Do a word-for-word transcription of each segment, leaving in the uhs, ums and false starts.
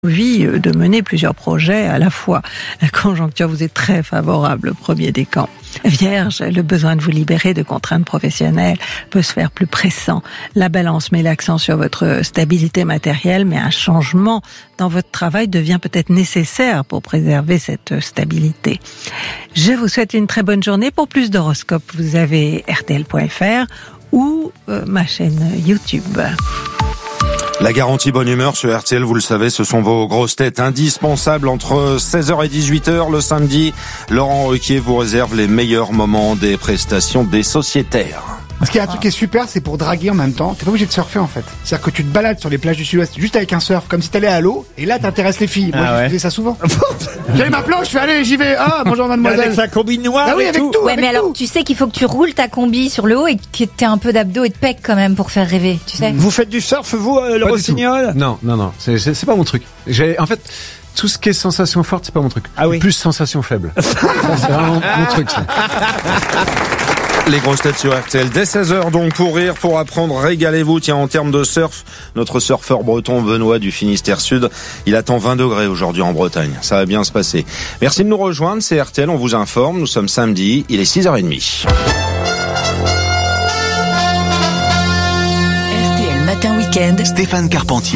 Vie de mener plusieurs projets à la fois. La conjoncture vous est très favorable, le premier décan. Vierge, le besoin de vous libérer de contraintes professionnelles peut se faire plus pressant. La Balance met l'accent sur votre stabilité matérielle, mais un changement dans votre travail devient peut-être nécessaire pour préserver cette stabilité. Je vous souhaite une très bonne journée. Pour plus d'horoscopes, vous avez R T L point F R ou euh, ma chaîne YouTube. La garantie bonne humeur sur R T L, vous le savez, ce sont vos grosses têtes indispensables entre seize heures et dix-huit heures le samedi. Laurent Ruquier vous réserve les meilleurs moments des prestations des sociétaires. Parce qu'il y a un truc qui est super, c'est pour draguer en même temps. T'es pas obligé de surfer en fait. C'est-à-dire que tu te balades sur les plages du Sud-Ouest juste avec un surf, comme si t'allais à l'eau, et là t'intéresses les filles. Moi, ah ouais. Je faisais ça souvent. J'avais ma planche, je fais allez, j'y vais. Ah, bonjour mademoiselle. Avec sa combi noire. Ah oui, et avec tout. tout. Ouais, avec mais tout. alors tu sais qu'il faut que tu roules ta combi sur le haut et que t'aies un peu d'abdos et de pecs quand même pour faire rêver, tu sais. Vous faites du surf, vous, euh, le Pas du rossignol? tout. Non, non, non. C'est, c'est, c'est pas mon truc. J'ai, en fait, tout ce qui est sensation forte, c'est pas mon truc. Ah oui. Plus sensation faible. Ça, c'est vraiment mon truc, ça. Les grosses têtes sur R T L dès seize heures donc pour rire, pour apprendre, régalez-vous. Tiens, en termes de surf, notre surfeur breton Benoît du Finistère Sud, il attend vingt degrés aujourd'hui en Bretagne. Ça va bien se passer. Merci de nous rejoindre, c'est R T L, on vous informe. Nous sommes samedi, il est six heures trente. R T L Matin Week-end, Stéphane Carpentier.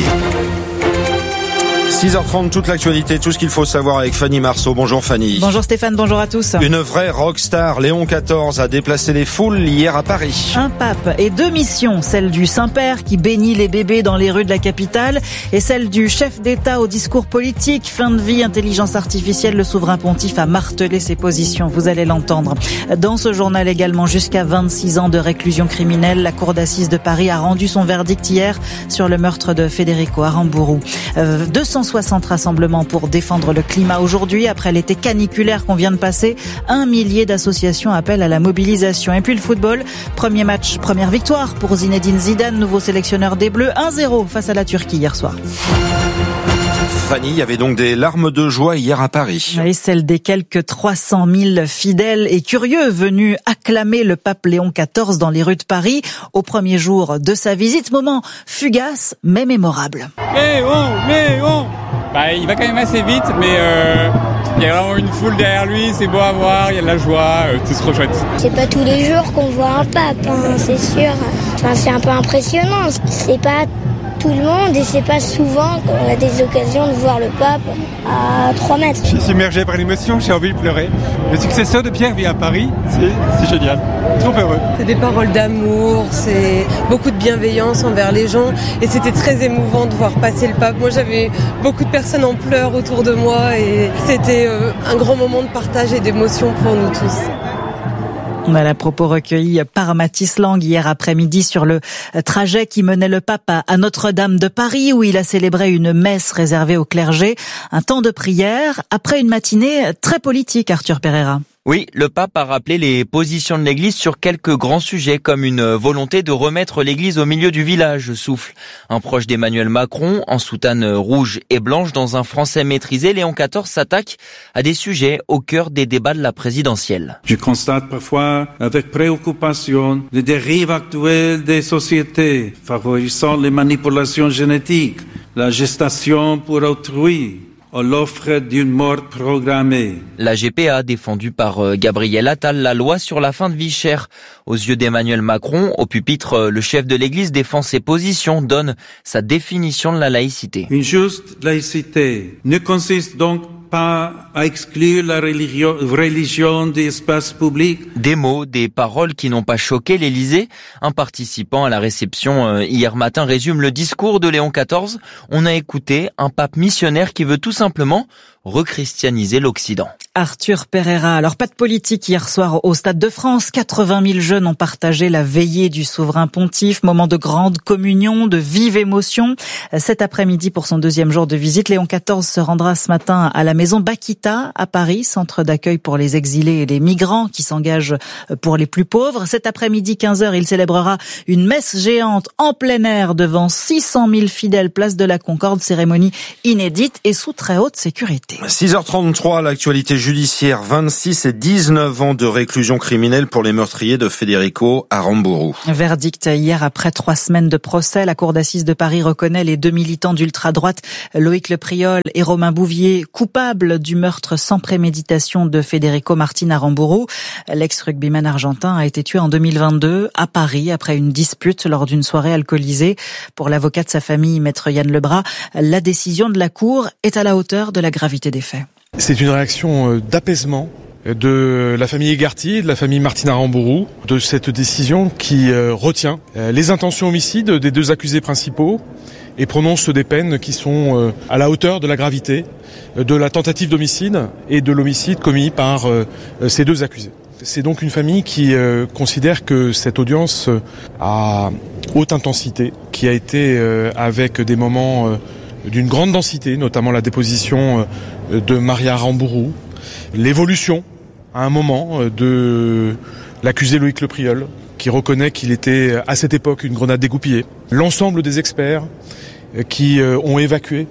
six heures trente, toute l'actualité, tout ce qu'il faut savoir avec Fanny Marceau. Bonjour Fanny. Bonjour Stéphane, bonjour à tous. Une vraie rockstar, Léon quatorze a déplacé les foules hier à Paris. Un pape et deux missions, celle du Saint-Père qui bénit les bébés dans les rues de la capitale et celle du chef d'État au discours politique. Fin de vie, intelligence artificielle, le souverain pontife a martelé ses positions, vous allez l'entendre. Dans ce journal également, jusqu'à vingt-six ans de réclusion criminelle, la cour d'assises de Paris a rendu son verdict hier sur le meurtre de Federico Aramburu. Euh, deux cent soixante rassemblements pour défendre le climat aujourd'hui. Après l'été caniculaire qu'on vient de passer, un millier d'associations appellent à la mobilisation. Et puis le football, premier match, première victoire pour Zinedine Zidane, nouveau sélectionneur des Bleus, un zéro face à la Turquie hier soir. Fanny, il y avait donc des larmes de joie hier à Paris. Et celle des quelques trois cent mille fidèles et curieux venus acclamer le pape Léon quatorze dans les rues de Paris au premier jour de sa visite. Moment fugace mais mémorable. Léon, Léon bah, il va quand même assez vite, mais euh, il y a vraiment une foule derrière lui, c'est beau à voir, il y a de la joie, euh, c'est trop chouette. C'est pas tous les jours qu'on voit un pape, hein, c'est sûr. Enfin, c'est un peu impressionnant. C'est pas tout le monde et c'est pas souvent qu'on a des occasions de voir le pape à trois mètres. Je suis submergé par l'émotion, j'ai envie de pleurer. Le successeur de Pierre vit à Paris, c'est, c'est génial, trop heureux. C'est des paroles d'amour, c'est beaucoup de bienveillance envers les gens et c'était très émouvant de voir passer le pape. Moi j'avais beaucoup de personnes en pleurs autour de moi et c'était un grand moment de partage et d'émotion pour nous tous. Voilà, propos recueillis par Mathis Lang hier après-midi sur le trajet qui menait le pape à Notre-Dame de Paris où il a célébré une messe réservée au clergé, un temps de prière après une matinée très politique, Arthur Pereira. Oui, le pape a rappelé les positions de l'Église sur quelques grands sujets comme une volonté de remettre l'Église au milieu du village, souffle un proche d'Emmanuel Macron en soutane rouge et blanche dans un français maîtrisé. Léon quatorze s'attaque à des sujets au cœur des débats de la présidentielle. Je constate parfois avec préoccupation les dérives actuelles des sociétés favorisant les manipulations génétiques, la gestation pour autrui, l'offre d'une mort programmée. La G P A, défendue par Gabriel Attal, la loi sur la fin de vie chère. Aux yeux d'Emmanuel Macron, au pupitre, le chef de l'Église défend ses positions, donne sa définition de la laïcité. Une juste laïcité ne consiste donc pas à exclure la religion, religion des espaces publics. Des mots, des paroles qui n'ont pas choqué l'Élysée. Un participant à la réception hier matin résume le discours de Léon quatorze. On a écouté un pape missionnaire qui veut tout simplement rechristianiser l'Occident. Arthur Pereira. Alors pas de politique hier soir au Stade de France. quatre-vingt mille jeunes ont partagé la veillée du souverain pontife. Moment de grande communion, de vive émotion. Cet après-midi, pour son deuxième jour de visite, Léon quatorze se rendra ce matin à la maison Bakita à Paris, centre d'accueil pour les exilés et les migrants qui s'engagent pour les plus pauvres. Cet après-midi, quinze heures, il célébrera une messe géante en plein air devant six cent mille fidèles place de la Concorde. Cérémonie inédite et sous très haute sécurité. l'actualité. six heures trente-trois, l'actualité judiciaire, vingt-six et dix-neuf ans de réclusion criminelle pour les meurtriers de Federico Aramburu. Verdict hier après trois semaines de procès. La cour d'assises de Paris reconnaît les deux militants d'ultra-droite, Loïc Le Priol et Romain Bouvier, coupables du meurtre sans préméditation de Federico Martin Aramburu. L'ex-rugbyman argentin a été tué en deux mille vingt-deux à Paris après une dispute lors d'une soirée alcoolisée. Pour l'avocat de sa famille, maître Yann Lebras, la décision de la cour est à la hauteur de la gravité des faits. C'est une réaction d'apaisement de la famille Egarty, de la famille Martin Aramburu, de cette décision qui retient les intentions homicides des deux accusés principaux et prononce des peines qui sont à la hauteur de la gravité de la tentative d'homicide et de l'homicide commis par ces deux accusés. C'est donc une famille qui euh, considère que cette audience euh, à haute intensité, qui a été euh, avec des moments euh, d'une grande densité, notamment la déposition euh, de Maria Aramburu, l'évolution à un moment euh, de l'accusé Loïc Le Priol, qui reconnaît qu'il était à cette époque une grenade dégoupillée, l'ensemble des experts euh, qui euh, ont évacué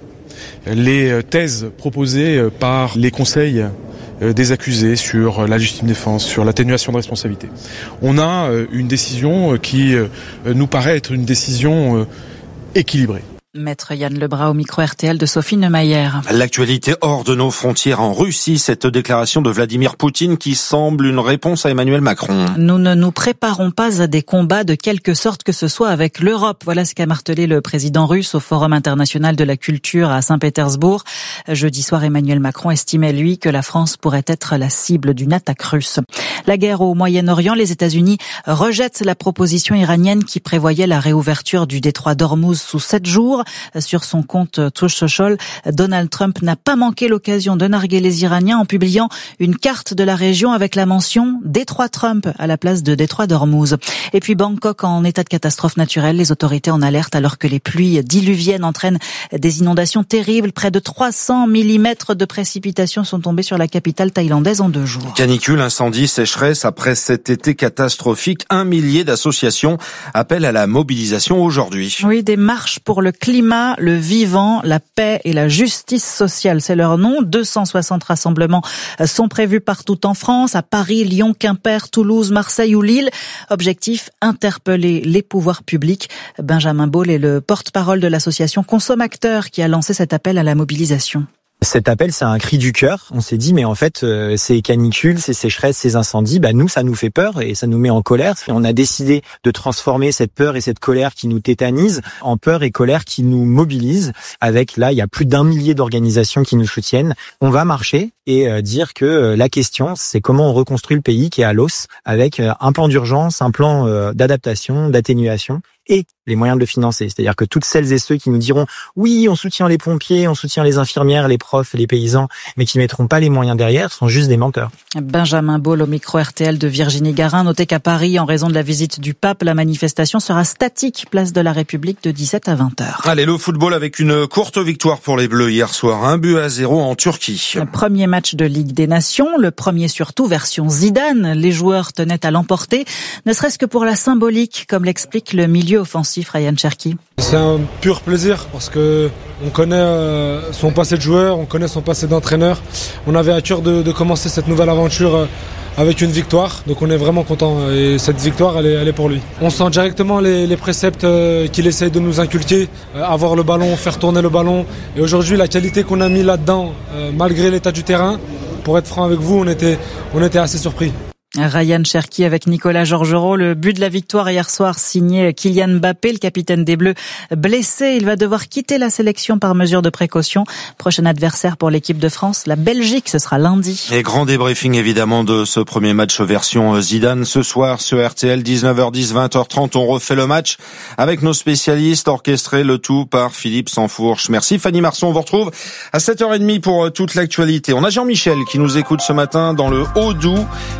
les thèses proposées euh, par les conseils des accusés sur la légitime défense, sur l'atténuation de responsabilité. On a une décision qui nous paraît être une décision équilibrée. Maître Yann Lebras au micro R T L de Sophie Neumayer. L'actualité hors de nos frontières en Russie, cette déclaration de Vladimir Poutine qui semble une réponse à Emmanuel Macron. Nous ne nous préparons pas à des combats de quelque sorte que ce soit avec l'Europe. Voilà ce qu'a martelé le président russe au Forum international de la culture à Saint-Pétersbourg. Jeudi soir, Emmanuel Macron estimait, lui, que la France pourrait être la cible d'une attaque russe. La guerre au Moyen-Orient, les États-Unis rejettent la proposition iranienne qui prévoyait la réouverture du détroit d'Ormuz sous sept jours. Sur son compte Truth Social, Donald Trump n'a pas manqué l'occasion de narguer les Iraniens en publiant une carte de la région avec la mention Détroit Trump à la place de Détroit d'Ormuz. Et puis Bangkok en état de catastrophe naturelle, les autorités en alerte alors que les pluies diluviennes entraînent des inondations terribles. Près de trois cents millimètres de précipitations sont tombés sur la capitale thaïlandaise en deux jours. Canicule, incendie, sécheresse, après cet été catastrophique, un millier d'associations appellent à la mobilisation aujourd'hui. Oui, des marches pour le climat. Climat, le vivant, la paix et la justice sociale, c'est leur nom. deux cent soixante rassemblements sont prévus partout en France, à Paris, Lyon, Quimper, Toulouse, Marseille ou Lille. Objectif, interpeller les pouvoirs publics. Benjamin Baul est le porte-parole de l'association Consomacteurs qui a lancé cet appel à la mobilisation. Cet appel, c'est un cri du cœur. On s'est dit, mais en fait, euh, ces canicules, ces sécheresses, ces incendies, bah nous, ça nous fait peur et ça nous met en colère. Et on a décidé de transformer cette peur et cette colère qui nous tétanise en peur et colère qui nous mobilise. Avec, là, il y a plus d'un millier d'organisations qui nous soutiennent. On va marcher et euh, dire que euh, la question, c'est comment on reconstruit le pays qui est à l'os avec euh, un plan d'urgence, un plan euh, d'adaptation, d'atténuation et les moyens de le financer. C'est-à-dire que toutes celles et ceux qui nous diront « oui, on soutient les pompiers, on soutient les infirmières, les profs, les paysans », mais qui mettront pas les moyens derrière, sont juste des menteurs. Benjamin Baul au micro R T L de Virginie Garin. Notez qu'à Paris, en raison de la visite du pape, la manifestation sera statique, place de la République de dix-sept à vingt heures. Allez, le football avec une courte victoire pour les Bleus hier soir, un but à zéro en Turquie. Le premier match de Ligue des Nations, le premier surtout version Zidane. Les joueurs tenaient à l'emporter, ne serait-ce que pour la symbolique, comme l'explique le milieu offensif Ryan Cherki. C'est un pur plaisir parce que on connaît son passé de joueur, on connaît son passé d'entraîneur. On avait à cœur de, de commencer cette nouvelle aventure avec une victoire, donc on est vraiment content et cette victoire elle est, elle est pour lui. On sent directement les, les préceptes qu'il essaye de nous inculquer, avoir le ballon, faire tourner le ballon, et aujourd'hui la qualité qu'on a mis là-dedans, malgré l'état du terrain, pour être franc avec vous, on était, on était assez surpris. Ryan Cherki avec Nicolas Georgerot. Le but de la victoire hier soir signé Kylian Mbappé, le capitaine des Bleus, blessé. Il va devoir quitter la sélection par mesure de précaution. Prochain adversaire pour l'équipe de France, la Belgique, ce sera lundi. Et grand débriefing évidemment de ce premier match version Zidane ce soir sur R T L, dix-neuf heures dix, vingt heures trente. On refait le match avec nos spécialistes, orchestré le tout par Philippe Sansfourche. Merci Fanny Marceau. On vous retrouve à sept heures trente pour toute l'actualité. On a Jean-Michel qui nous écoute ce matin dans le Haut-Doubs et nous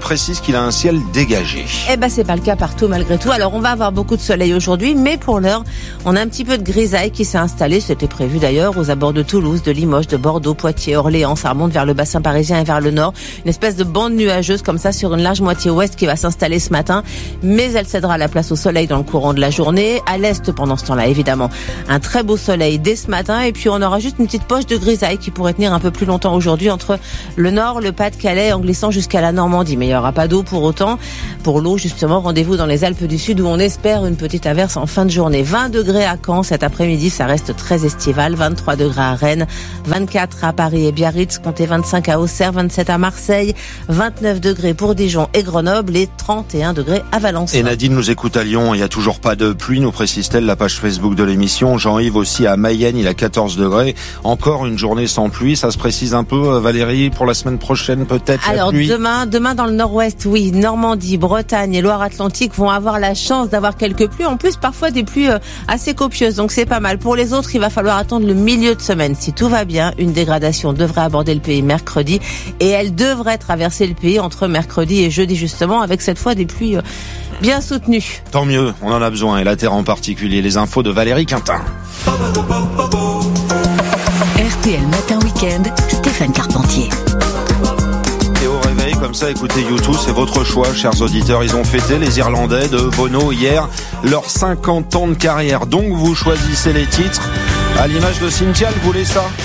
précise qu'il a un ciel dégagé. Eh ben, c'est pas le cas partout malgré tout. Alors, on va avoir beaucoup de soleil aujourd'hui, mais pour l'heure, on a un petit peu de grisaille qui s'est installée. C'était prévu d'ailleurs aux abords de Toulouse, de Limoges, de Bordeaux, Poitiers, Orléans. Ça remonte vers le bassin parisien et vers le nord. Une espèce de bande nuageuse comme ça sur une large moitié ouest qui va s'installer ce matin, mais elle cédera la place au soleil dans le courant de la journée. À l'est, pendant ce temps-là, évidemment, un très beau soleil dès ce matin, et puis on aura juste une petite poche de grisaille qui pourrait tenir un peu plus longtemps aujourd'hui entre le nord, le Pas-de-Calais, en glissant jusqu'à la Normandie. Mais il n'y aura pas d'eau pour autant. Pour l'eau, justement, rendez-vous dans les Alpes du Sud où on espère une petite averse en fin de journée. vingt degrés à Caen cet après-midi, ça reste très estival. vingt-trois degrés à Rennes, vingt-quatre à Paris et Biarritz, comptez vingt-cinq à Auxerre, vingt-sept à Marseille, vingt-neuf degrés pour Dijon et Grenoble et trente et un degrés à Valence. Et Nadine nous écoute à Lyon, il n'y a toujours pas de pluie, nous précise-t-elle, la page Facebook de l'émission. Jean-Yves aussi à Mayenne, il a quatorze degrés. Encore une journée sans pluie, ça se précise un peu, Valérie, pour la semaine prochaine peut-être? Alors la pluie. demain, demain dans le nord-ouest, oui, Normandie, Bretagne et Loire-Atlantique vont avoir la chance d'avoir quelques pluies, en plus parfois des pluies assez copieuses, donc c'est pas mal. Pour les autres, il va falloir attendre le milieu de semaine. Si tout va bien, une dégradation devrait aborder le pays mercredi et elle devrait traverser le pays entre mercredi et jeudi justement, avec cette fois des pluies bien soutenues. Tant mieux, on en a besoin, et la terre en particulier. Les infos de Valérie Quintin. R T L Matin Week-end, Stéphane Carpentier. Et au réveil, comme ça, écoutez YouTube, c'est votre choix, chers auditeurs. Ils ont fêté, les Irlandais de Bono, hier, leurs cinquante ans de carrière. Donc vous choisissez les titres. À l'image de Cynthia, elle voulait ça.